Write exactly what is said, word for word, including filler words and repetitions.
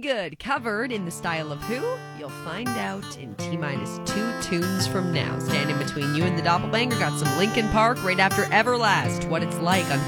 good. Covered in the style of who? You'll find out in T-minus two tunes from now. Standing between you and the doppelganger, got some Linkin Park right after Everlast. What it's like on